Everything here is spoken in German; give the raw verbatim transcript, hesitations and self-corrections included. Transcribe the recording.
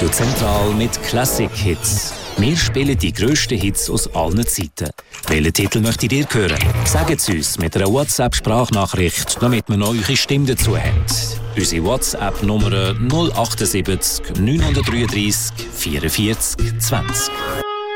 Radio Zentral mit Classic Hits. Wir spielen die grössten Hits aus allen Zeiten. Welchen Titel möchtet ihr hören? Sagt es uns mit einer WhatsApp-Sprachnachricht, damit wir noch eure Stimme dazu haben. Unsere WhatsApp-Nummer null sieben acht neun drei drei vierundvierzig zwanzig.